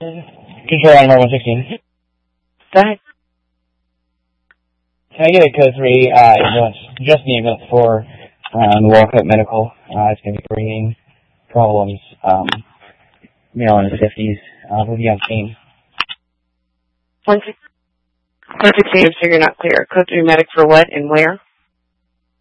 Control Animal 116. Go ahead. Can I get a code 3 ambulance, just the ambulance for the Walcott Medical? It's going to be bringing problems, male in his 50s, will be on scene. 116, so you're not clear. Code 3 medic for what and where?